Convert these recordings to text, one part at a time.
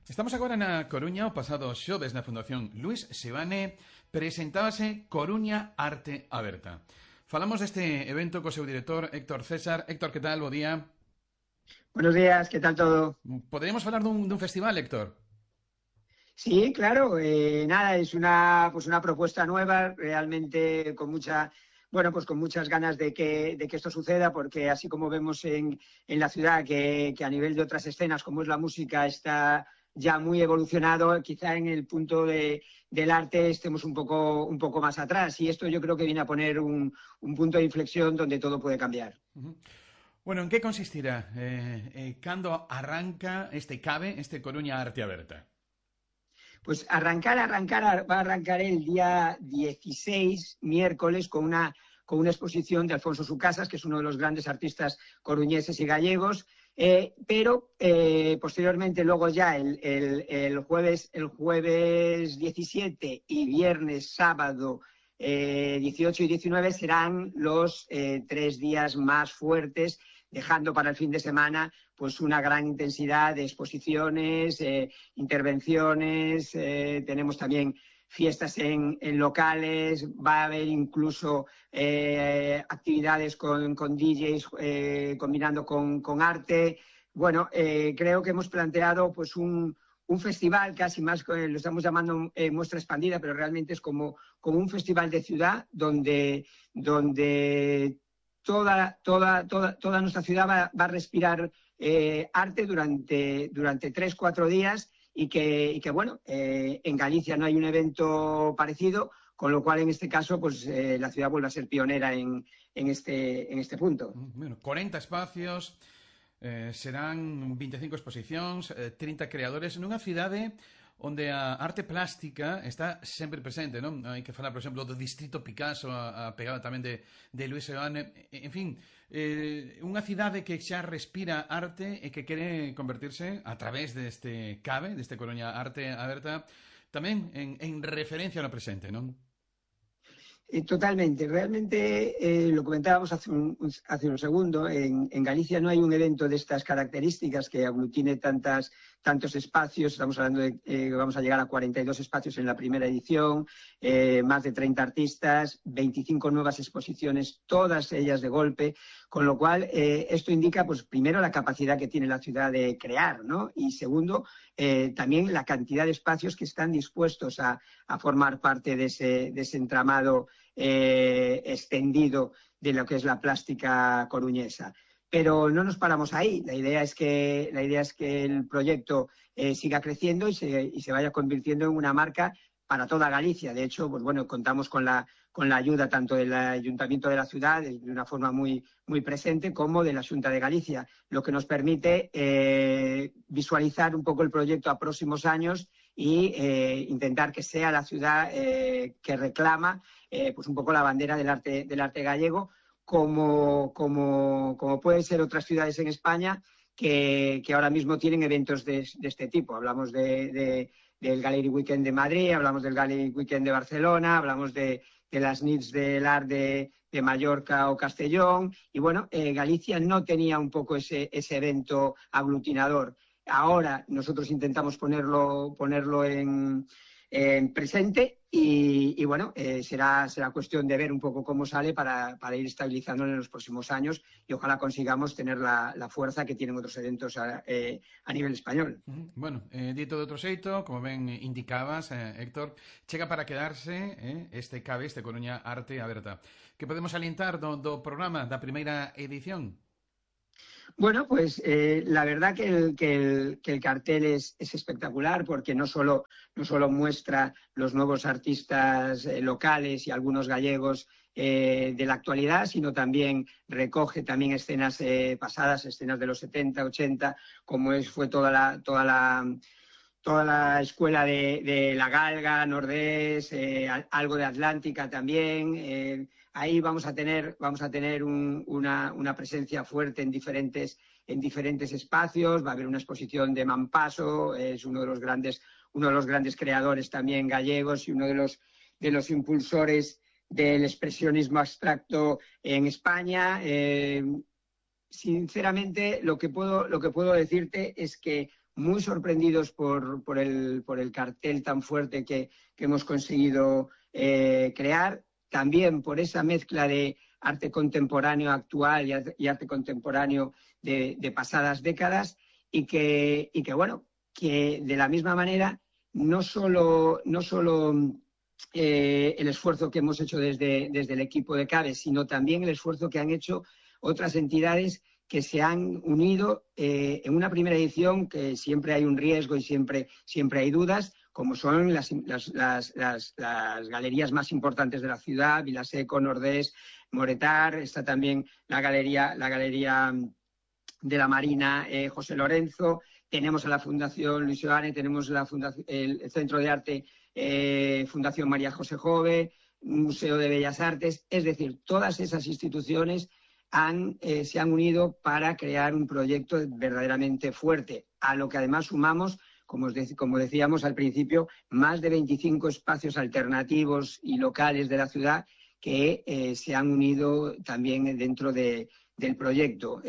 Estamos agora na Coruña. O pasado xoves na Fundación Luís Seoane presentábase Coruña Arte Aberta. Falamos deste evento co seu director Héctor César. Héctor, que tal? Bo día. Buenos días, ¿qué tal todo? Poderíamos falar dun festival, Héctor? Sí, claro, nada, es una propuesta nueva, realmente con con muchas ganas de que esto suceda, porque así como vemos en la ciudad que a nivel de otras escenas, como es la música, está ya muy evolucionado, quizá en el punto del arte estemos un poco más atrás, y esto yo creo que viene a poner un punto de inflexión donde todo puede cambiar. Bueno, en que consistirá? Cando arranca este CABE, este Coruña Arte Aberta? Pues va a arrancar el día 16, miércoles, con una exposición de Alfonso Sucasas, que es uno de los grandes artistas coruñeses y gallegos, pero posteriormente, luego ya el jueves 17 y viernes, sábado 18 y 19 serán los 3 días más fuertes, dejando para el fin de semana pues una gran intensidad de exposiciones, intervenciones, tenemos también fiestas en locales, va a haber incluso actividades con DJs combinando con arte. Bueno, creo que hemos planteado pues un festival casi más, lo estamos llamando muestra expandida, pero realmente es como un festival de ciudad donde toda nuestra ciudad va a respirar arte durante 3, 4 días y que bueno, en Galicia no hay un evento parecido, con lo cual en este caso pues la ciudad vuelve a ser pionera en este punto. Bueno, 40 espacios, serán 25 exposicións, 30 creadores nunha cidade onde a arte plástica está sempre presente, non? Hai que falar, por exemplo, do Distrito Picasso, a pegada tamén de Luís Seoane. En fin, unha cidade que xa respira arte e que quere convertirse, a través deste CABE, deste Coruña Arte Aberta, tamén en referencia no presente, non? Totalmente. Realmente, lo comentábamos hace un segundo, en Galicia no hay un evento de estas características que aglutine tantos espacios. Estamos hablando de que vamos a llegar a 42 espacios en la primera edición, más de 30 artistas, 25 nuevas exposiciones, todas ellas de golpe, con lo cual esto indica, pues primero, la capacidad que tiene la ciudad de crear, ¿no? Y segundo, también la cantidad de espacios que están dispuestos a formar parte de ese entramado extendido de lo que es la plástica coruñesa. Pero no nos paramos ahí. La idea es que el proyecto siga creciendo y se vaya convirtiendo en una marca para toda Galicia. De hecho, pues bueno, contamos con la ayuda tanto del Ayuntamiento de la ciudad, de una forma muy presente, como de la Xunta de Galicia, lo que nos permite visualizar un poco el proyecto a próximos años y intentar que sea la ciudad que reclama pues un poco la bandera del arte gallego, como pueden ser otras ciudades en España que ahora mismo tienen eventos de este tipo. Hablamos del Gallery Weekend de Madrid, hablamos del Gallery Weekend de Barcelona, hablamos de las NITs del Art de Mallorca o Castellón, y bueno, Galicia no tenía un poco ese evento aglutinador. Ahora nosotros intentamos ponerlo en presente y bueno, será cuestión de ver un poco cómo sale para ir estabilizándolo en los próximos años y ojalá consigamos tener la fuerza que tienen otros eventos a nivel español. Bueno, dito de outro xeito, como ben indicabas, Héctor, chega para quedarse este CABE, este Coruña Arte Aberta. Que podemos alientar do programa da primeira edición? Bueno, pues la verdad que el cartel es espectacular porque no solo muestra los nuevos artistas locales y algunos gallegos de la actualidad, sino también recoge también escenas pasadas, escenas de los 70, 80, como fue toda la escuela de La Galga, Nordés, algo de Atlántica también. Ahí vamos a tener una presencia fuerte en diferentes espacios. Va a haber una exposición de Mampaso, es uno de los grandes creadores también gallegos y uno de los impulsores del expresionismo abstracto en España. Sinceramente, lo que puedo decirte es que muy sorprendidos por el cartel tan fuerte que hemos conseguido crear, también por esa mezcla de arte contemporáneo actual y arte contemporáneo de pasadas décadas, y que de la misma manera no solo el esfuerzo que hemos hecho desde el equipo de CABE, sino también el esfuerzo que han hecho otras entidades que se han unido en una primera edición, que siempre hay un riesgo y siempre hay dudas, como son las galerías más importantes de la ciudad: Vilaseco, Nordés, Moretar. Está también la galería de la Marina José Lorenzo. Tenemos a la Fundación Luis Joane, tenemos el Centro de Arte Fundación María José Jove, Museo de Bellas Artes. Es decir, todas esas instituciones se han unido para crear un proyecto verdaderamente fuerte, a lo que además sumamos, como decíamos al principio, más de 25 espacios alternativos y locales de la ciudad que se han unido también dentro del proyecto.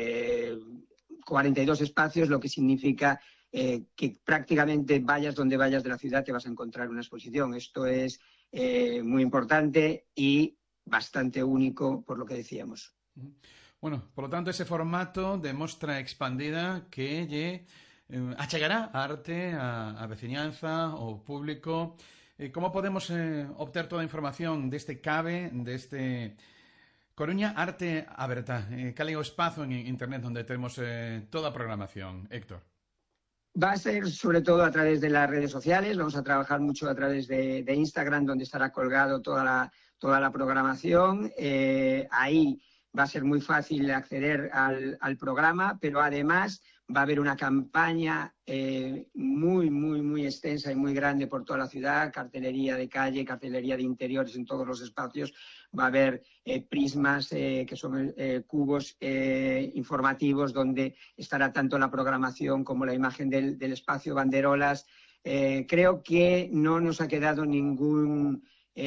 42 espacios, lo que significa que prácticamente vayas donde vayas de la ciudad te vas a encontrar una exposición. Esto es muy importante y bastante único, por lo que decíamos. Bueno, por lo tanto, ese formato de mostra expandida que achegará arte a veciñanza, ao público. Como podemos obter toda a información deste CABE, deste Coruña Arte Aberta? Cal é o espazo en internet onde temos toda a programación, Héctor? Va a ser sobre todo a través de las redes sociales. Vamos a trabajar mucho a través de Instagram, donde estará colgado toda la programación. Ahí va a ser muy fácil acceder al programa, pero además va a haber una campaña muy extensa y muy grande por toda la ciudad: cartelería de calle, cartelería de interiores en todos los espacios. Va a haber prismas, que son cubos informativos, donde estará tanto la programación como la imagen del espacio, banderolas. Creo que no nos ha quedado ningún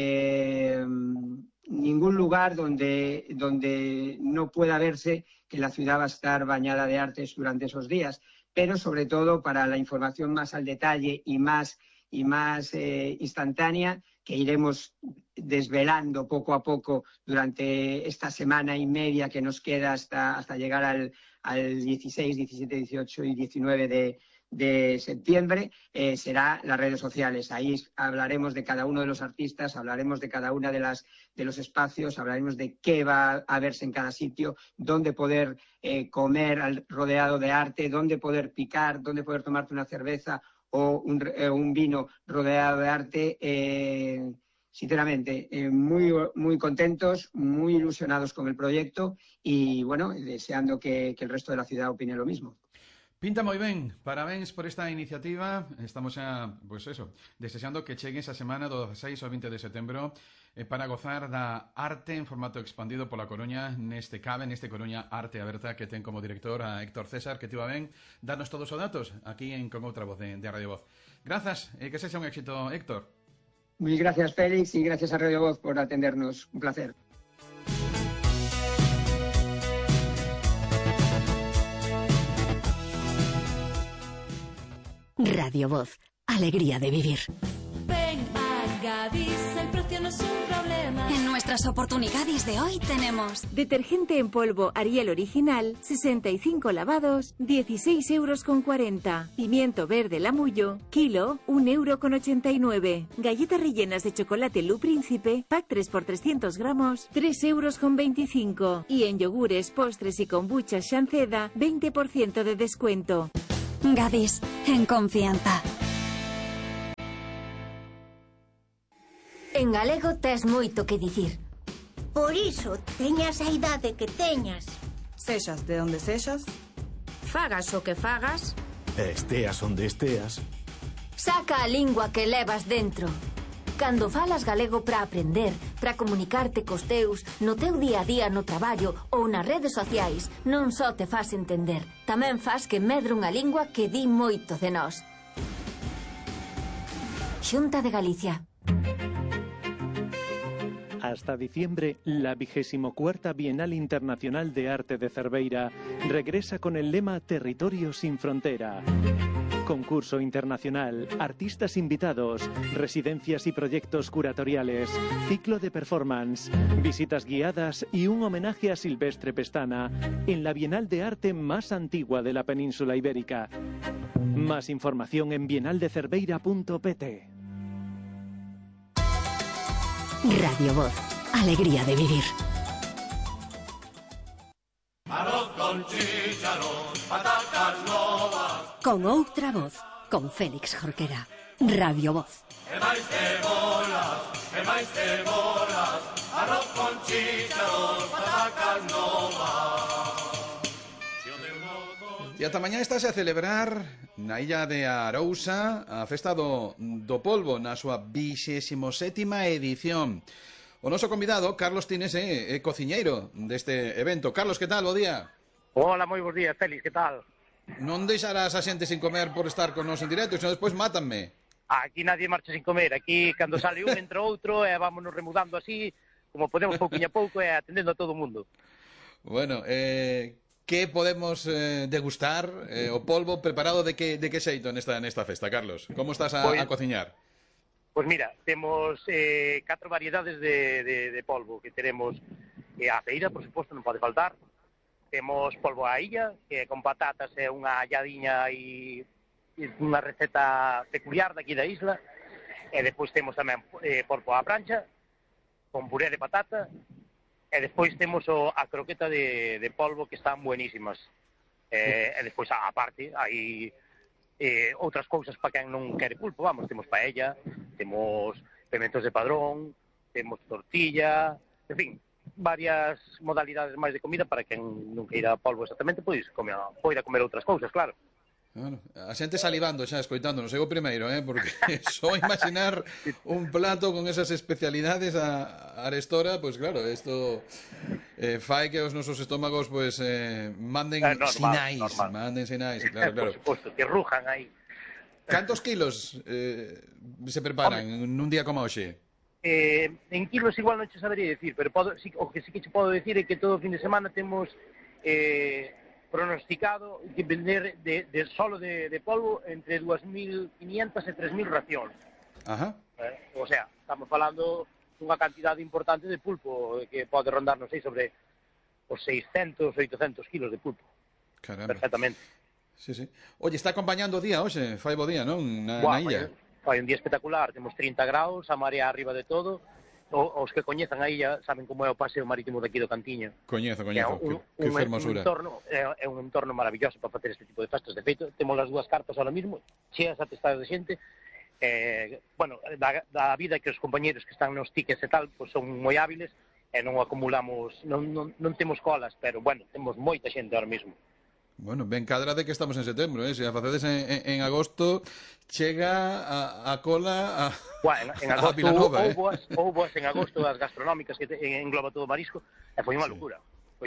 lugar donde no pueda verse que la ciudad va a estar bañada de artes durante esos días, pero sobre todo para la información más al detalle y más instantánea, que iremos desvelando poco a poco durante esta semana y media que nos queda hasta llegar al 16, 17, 18 y 19 de septiembre, será las redes sociales. Ahí hablaremos de cada uno de los artistas, hablaremos de cada una de los espacios, hablaremos de qué va a verse en cada sitio, dónde poder comer rodeado de arte, dónde poder picar, dónde poder tomarte una cerveza o un vino rodeado de arte. Sinceramente, muy contentos, muy ilusionados con el proyecto y, bueno, deseando que el resto de la ciudad opine lo mismo. Pinta moi ben, parabéns por esta iniciativa. Estamos xa, desexando que chegue esa semana do 6 ao 20 de setembro para gozar da arte en formato expandido pola Coruña neste CABE, neste Coruña Arte Aberta, que ten como director a Héctor César, que tivo ben darnos todos os datos aquí en Con Outra Voz de Radio Voz. Grazas e que sexa un éxito, Héctor. Mil gracias, Félix, y gracias a Radio Voz por atendernos. Un placer. Radio Voz, alegría de vivir. Ven a Gadis, el precio no es un problema. En nuestras oportunidades de hoy tenemos detergente en polvo Ariel original, 65 lavados, 16,40 €. Pimiento verde Lamullo, kilo, 1,89 €. Galletas rellenas de chocolate Lu Príncipe, pack 3 por 300 gramos, 3,25 €. Y en yogures, postres y kombucha Shanceda, 20% de descuento. Gadis, en confianza. En galego tes moito que dicir. Por iso, teñas a idade que teñas. Sexas de onde sexas, Fagas o que fagas, esteas onde esteas. saca a lingua que levas dentro. Cando falas galego para aprender, para comunicarte cos teus, no teu día a día no traballo ou nas redes sociais, non só te fas entender, tamén fas que medre unha lingua que di moito de nós. Xunta de Galicia. A Hasta diciembre, la 24ª Bienal Internacional de Arte de Cerveira regresa con el lema Territorio sin frontera. Concurso internacional, artistas invitados, residencias y proyectos curatoriales, ciclo de performance, visitas guiadas y un homenaje a Silvestre Pestana en la Bienal de Arte más antigua de la península ibérica. Más información en bienaldececerveira.pt. Radio Voz, alegría de vivir. Arroz con chícharos, patatas novas. Con outra voz, con Félix Jorquera. Radio Voz. E máis cebolas, arroz con chícharos, patatas novas. E ata mañá estáse a celebrar na illa de Arousa a festa do polvo na súa 27ª edición. O noso convidado, Carlos Tines, é cociñeiro deste evento. Carlos, que tal? Bo día. Hola, moi bons días, Félix, que tal? Non deixarás a xente sin comer por estar con nos en directo, senón despois mátanme. Aquí nadie marcha sin comer. Aquí, cando sale un, entra outro, e vámonos remudando así, como podemos pouquinho a pouco, e atendendo a todo o mundo. Bueno, que podemos degustar o polvo preparado de que xeito nesta festa, Carlos? Como estás a cociñar? Pois mira, temos 4 variedades de polvo, que teremos a feira, por suposto, non pode faltar. Temos polvo á illa, que con patatas é unha halladiña e unha receta peculiar daqui da isla. E despois temos tamén polvo á prancha, con puré de patata. E despois temos a croqueta de polvo, que están buenísimas. E despois, á parte, hai outras cousas para quen non quere pulpo, vamos, temos paella, temos pimentos de padrón, temos tortilla, en fin, varias modalidades máis de comida para quen non queira polvo exactamente, poida comer outras cousas, claro. Bueno, a xente salivando xa, escoitándonos, eu o primeiro, porque só imaginar un plato con esas especialidades a arestora, pois claro, isto fai que os nosos estómagos manden sinais, claro. Por suposto, que rujan aí. Cantos kilos se preparan nun día como hoxe? En kilos igual non che sabería decir, pero o que sí que che podo decir é que todo o fin de semana temos pronosticado que vender solo de polvo entre 2.500 e 3.000 racións. Ajá. O sea, estamos falando dunha cantidade importante de pulpo que pode rondar, non sei, sobre os 600, 800 kilos de pulpo. Caramba. Perfectamente. Sí. Oye, está acompañando o día hoxe, fai bo día, non? Na illa. Fai un día espectacular, temos 30 graus, a marea arriba de todo. Os que coñezan a illa saben como é o paseo marítimo daqui do Cantiño. Coñezo, que fermosura. É un entorno maravilloso para facer este tipo de festas. De feito, temos as dúas carpas ahora mismo, cheas atestadas de xente. Bueno, da vida que os compañeros que están nos tickets e tal, pois son moi hábiles e non acumulamos, non temos colas, pero, bueno, temos moita xente ahora mismo. Bueno, ben cadra de que estamos en setembro, se a facedes en agosto, chega a cola en agosto, Vilanova, houbo en agosto as gastronómicas que engloba todo o marisco, e foi unha locura,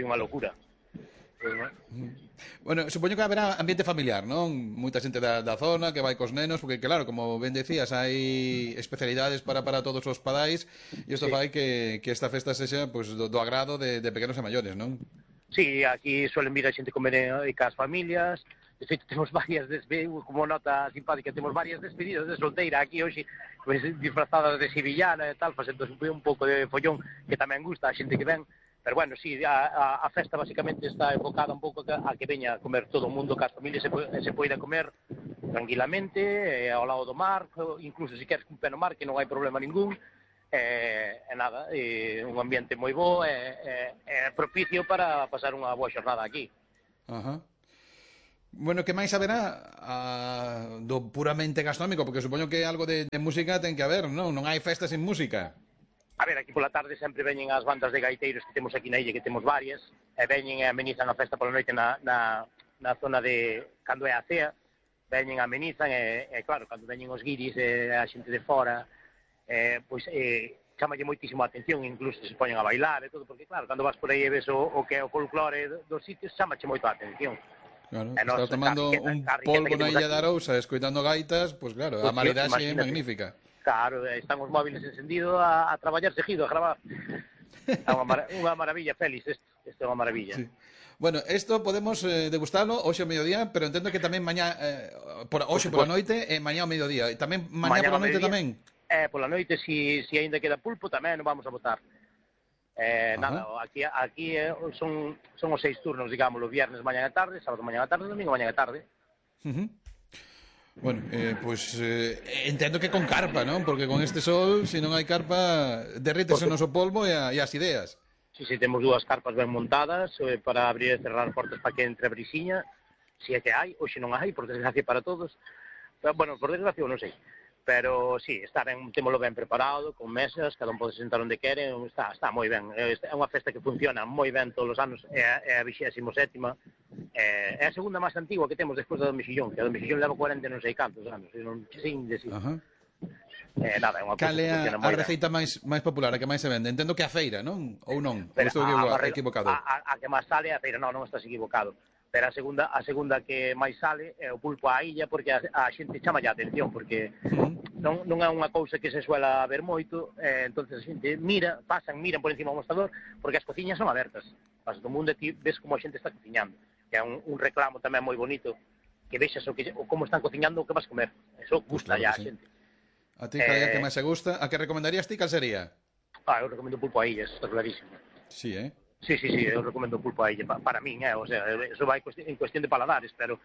Bueno, supoño que haberá ambiente familiar, non? Moita xente da zona que vai cos nenos, porque claro, como ben decías, hai especialidades para todos os padais, e isto fai que esta festa sexa do agrado de pequenos e maiores, non? Sí, aquí suelen vir a xente comer cas familias. De feito, temos varias, como nota simpática, temos varias despedidas de solteira aquí hoxe, disfrazadas de sevillana e tal, facendo un pouco de follón, que tamén gusta a xente que ven. Pero bueno, sí, a festa basicamente está enfocada un pouco a que veña a comer todo o mundo cas familias, se poida comer tranquilamente, ao lado do mar, incluso se queres un pé no mar, que non hai problema ningún. Nada, un ambiente moi bo e propicio para pasar unha boa xornada aquí. Ajá. Bueno, que máis haberá do puramente gastronómico? Porque supoño que algo de música ten que haber, non? Non hai festas sin música. A ver, aquí pola tarde sempre veñen as bandas de gaiteiros que temos aquí na illa, que temos varias, e veñen e amenizan a festa pola noite na zona de cando é a cea, veñen e amenizan e claro, cando veñen os guiris e a xente de fora, chamalle moitísimo a atención, incluso se poñen a bailar e todo, porque claro, cando vas por aí e ves o que é o folclore dos sitios, chamache moito a atención. Claro, estar tomando un polvo na illa de Arousa, escoitando gaitas, pois claro, a maridaxe é magnífica. Claro, están os móviles encendidos a traballar seguido, a gravar. É unha maravilla, Félix, isto é unha maravilla. Sí. Bueno, isto podemos degustalo hoxe ao mediodía, pero entendo que tamén mañá, hoxe pola noite e mañá ao mediodía. E tamén mañá pola noite tamén? Pola noite, si aínda queda pulpo, tamén non vamos a botar. Nada, aquí son os 6 turnos, digamos, o viernes mañá e tarde, sábado mañá e tarde, domingo mañá e tarde. Bueno, pues entendo que con carpa, non? Porque con este sol, se non hai carpa, derrítese o noso polvo e as ideas. Sí, temos 2 carpas ben montadas para abrir e cerrar portas para que entre a brisiña, se é que hai, ou se non hai, por desgracia para todos. Pero, bueno, por desgracia non sei. Pero, sí, témolo ben preparado, con mesas, cada un pode sentar onde quere, está moi ben. É unha festa que funciona moi ben todos os anos, é a 27ª. É a segunda máis antigua que temos despois da do Mexillón, que a do Mexillón leva 40 non sei cantos anos, non sei decir. Nada, é unha cal é a receita máis popular, a que máis se vende? Entendo que a feira, non? Ou non? Ou estou equivocado? A que máis sale é a feira, non estás equivocado. Pero a segunda que máis sale é o pulpo á illa, porque a xente chama a atención, porque non é unha cousa que se suela ver moito, entonces a xente miran por encima do mostrador, porque as cociñas son abertas. Pasa do mundo e ti ves como a xente está cociñando. Que é un reclamo tamén moi bonito, que vexas como están cociñando o que vas comer. Eso gusta ya a xente. A ti, cal é a que máis se gusta? A que recomendarías ti, cal sería? Eu recomendo pulpo a illa, está clarísimo. Sí, Sí, eu recomendo pulpo a illa, para min, o sea, eso vai en cuestión de paladares, pero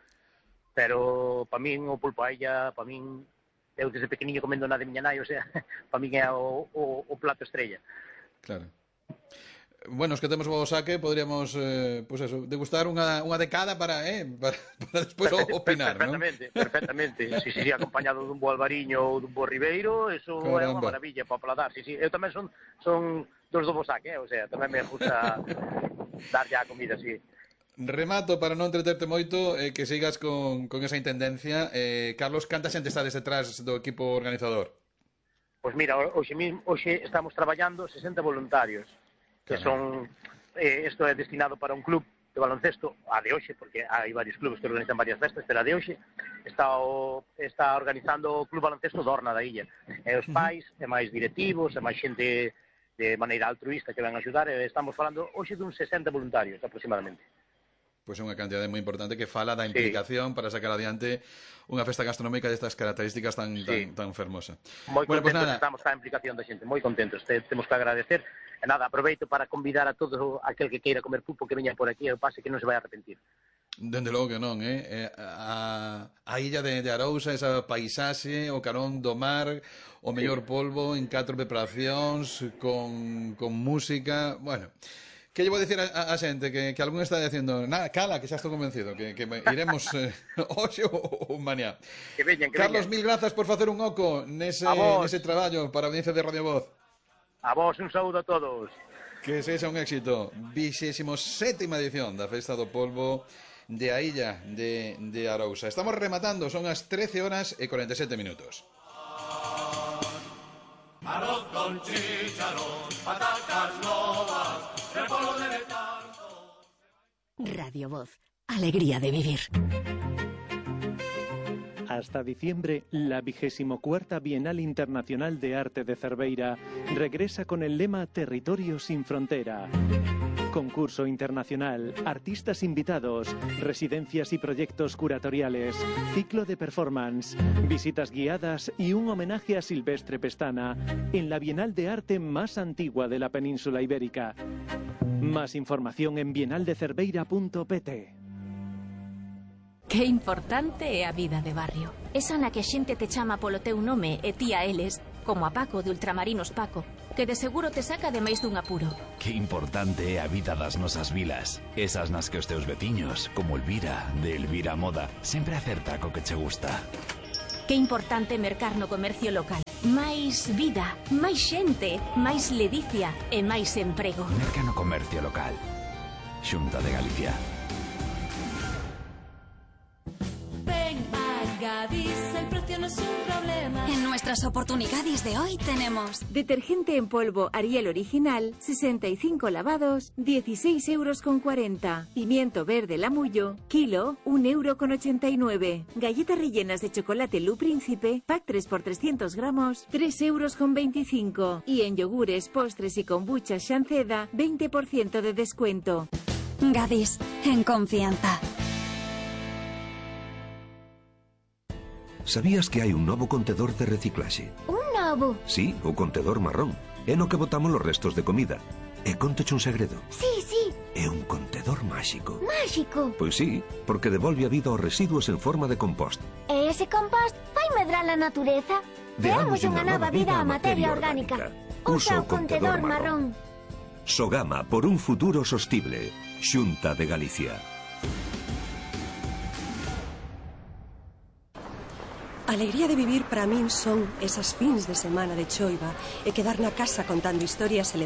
para min o pulpo a illa, para min, eu desde pequeniño comendo na de miña nai, o sea, para min é o plato estrella. Claro. Bueno, os que temos o saque, podríamos, pues eso, degustar unha decada para despois opinar, non? Perfectamente. Si acompañado dun bo albariño ou dun bo ribeiro, eso é unha maravilla para paladar. Sí, eu tamén son dos do bo saque, o sea, tamén me gusta dar ya a comida, sí. Remato para non entreterte moito, que sigas con esa intendencia. Carlos, canta xente está detrás do equipo organizador? Pois mira, hoxe estamos traballando 60 voluntarios, que son, isto é destinado para un club de baloncesto, a de hoxe, porque hai varios clubes que organizan varias festas, pero a de hoxe está organizando o Club Baloncesto Dorna da illa. E os pais, e máis directivos, e máis xente de maneira altruista que van a axudar, e estamos falando hoxe dun 60 voluntarios aproximadamente. Pois é unha cantidade moi importante que fala da implicación para sacar adiante unha festa gastronómica destas características tan fermosa. Moi contentos estamos ca implicación da xente, moi contentos, temos que agradecer. E nada, aproveito para convidar a todo aquel que queira comer pulpo que veña por aquí e pase que non se vai a arrepentir. Dende logo que non, a illa de Arousa, esa paisaxe, o carón do mar, o mellor polvo en 4 preparacións, con música, bueno... Que lle vou dicir a xente que algún está dicindo, cala, que xa estou convencido, que iremos hoxe ou mañá. Carlos, mil grazas por facer un oco nese traballo para a audiencia de Radio Voz. A vos, un saúdo a todos. Que sexa un éxito. 27ª edición da Festa do Polvo de a illa de Arousa. Estamos rematando, son as 13:47. Arroz con chícharos, patatas novas, repollo de letargo. Radio Voz, alegría de vivir. Hasta diciembre, la 24ª Bienal Internacional de Arte de Cerveira regresa con el lema Territorio sin Frontera. Concurso internacional, artistas invitados, residencias y proyectos curatoriales, ciclo de performance, visitas guiadas y un homenaje a Silvestre Pestana en la Bienal de Arte más antigua de la península ibérica. Más información en bienaldecerveira.pt. Que importante é a vida de barrio. Esa na que a xente te chama polo teu nome e ti a eles, como a Paco de Ultramarinos Paco, que de seguro te saca de máis dun apuro. Que importante é a vida das nosas vilas. Esas nas que os teus veciños, como Elvira, de Elvira Moda, sempre acerta co que che gusta. Que importante mercar no comercio local. Máis vida, máis xente, máis ledicia e máis emprego. Merca no comercio local. Xunta de Galicia. Gadis, el precio no es un problema. En nuestras oportunidades de hoy tenemos detergente en polvo Ariel original, 65 lavados, 16,40 euros. Pimiento verde Lamullo, kilo, 1,89 €. Galletas rellenas de chocolate Lu Príncipe, pack 3 por 300 gramos, 3,25 €. Y en yogures, postres y kombucha Shanceda, 20% de descuento. Gadis, en confianza. Sabías que hai un novo contedor de reciclaxe? Un novo? Sí, o contedor marrón. É no que botamos los restos de comida. E conteche un segredo. Sí. É un contedor máxico. Máxico? Pois sí, porque devolve a vida aos residuos en forma de compost. E ese compost vai medrar a natureza? Deamos unha nova vida á materia orgánica. Usa o contedor marrón. Sogama por un futuro sostible. Xunta de Galicia. A alegría de vivir para min son esas fins de semana de choiva e quedar na casa contando historias e